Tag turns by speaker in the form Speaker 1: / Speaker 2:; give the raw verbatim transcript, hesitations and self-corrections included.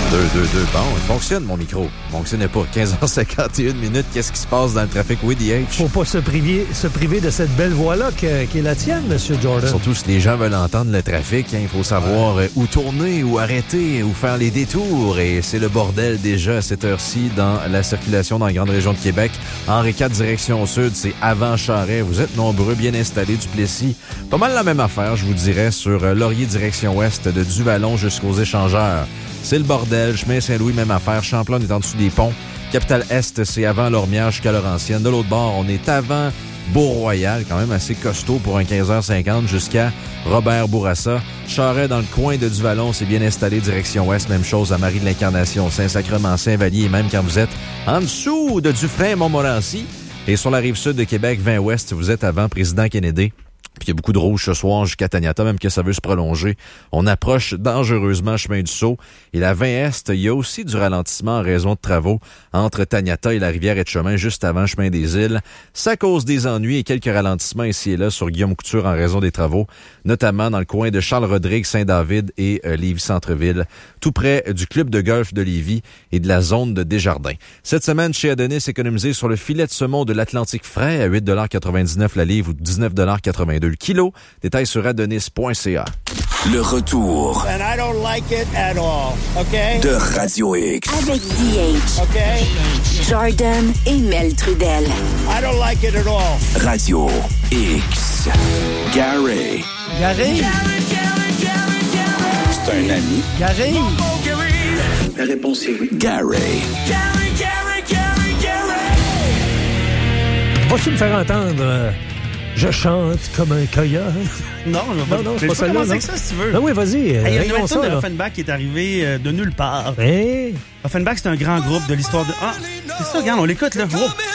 Speaker 1: deux, deux, deux. Bon, il fonctionne, mon micro. Il fonctionnait pas. quinze heures cinquante et une minutes. Qu'est-ce qui se passe dans le trafic W D H?
Speaker 2: Faut pas se priver, se priver de cette belle voix-là que, qui est la tienne, M. Jordan.
Speaker 1: Surtout si les gens veulent entendre le trafic, il hein, faut savoir ouais. où tourner, où arrêter, où faire les détours. Et c'est le bordel déjà à cette heure-ci dans la circulation dans la grande région de Québec. Henri quatre, direction sud, c'est avant Charest. Vous êtes nombreux, bien installés, Duplessis. Pas mal la même affaire, je vous dirais, sur Laurier, direction ouest, de Duvallon jusqu'aux Échangeurs. C'est le bordel. Chemin Saint-Louis, même affaire. Champlain, on est en dessous des ponts. Capitale-Est, c'est avant Lormière jusqu'à Laurentienne. De l'autre bord, on est avant Beau-Royal, quand même assez costaud pour un quinze heures cinquante, jusqu'à Robert-Bourassa. Charest, dans le coin de Duvallon, c'est bien installé, direction ouest. Même chose à Marie-de-l'Incarnation, Saint-Sacrement, Saint-Vallier, même quand vous êtes en dessous de Dufresne-Montmorency. Et sur la rive sud de Québec, vingt ouest, vous êtes avant Président Kennedy. Puis il y a beaucoup de rouge ce soir jusqu'à Taniata, même que ça veut se prolonger. On approche dangereusement chemin du Sceau. Et la vingt Est, il y a aussi du ralentissement en raison de travaux entre Taniata et la rivière Etchemin, juste avant chemin des Îles. Ça cause des ennuis et quelques ralentissements ici et là sur Guillaume Couture en raison des travaux, notamment dans le coin de Charles-Rodrigue, Saint-David et euh, Lévis-Centreville, tout près du club de golf de Lévis et de la zone de Desjardins. Cette semaine, chez Adonis, économisé sur le filet de saumon de l'Atlantique frais à huit dollars quatre-vingt-dix-neuf la livre ou dix-neuf dollars quatre-vingt-deux le kilo. Détails sur adonis point c a.
Speaker 3: Le retour
Speaker 4: And I don't like it at all, okay?
Speaker 3: de Radio X.
Speaker 5: Avec D H,
Speaker 4: Okay?
Speaker 5: Jordan et Mel Trudel.
Speaker 4: I don't like it at all.
Speaker 3: Radio X. Gary.
Speaker 2: Gary!
Speaker 3: C'est un ami.
Speaker 2: Gary!
Speaker 3: La réponse est oui. Gary.
Speaker 2: Vas-tu me faire entendre euh, Je chante comme un coyote?
Speaker 6: Non, je vais pas,
Speaker 2: Non, non, c'est
Speaker 6: mais
Speaker 2: pas
Speaker 6: je peux
Speaker 2: celle-là,
Speaker 6: commencer
Speaker 2: non?
Speaker 6: avec ça, si tu veux.
Speaker 2: Ben oui, vas-y.
Speaker 6: Hey, il y a une
Speaker 2: réglons
Speaker 6: nouvelle
Speaker 2: ça,
Speaker 6: tune de
Speaker 2: là.
Speaker 6: Offenbach qui est arrivée euh, de nulle part.
Speaker 2: Hein?
Speaker 6: Offenbach, c'est un grand groupe de l'histoire de... Ah, c'est ça, regarde, on l'écoute, là. Wow.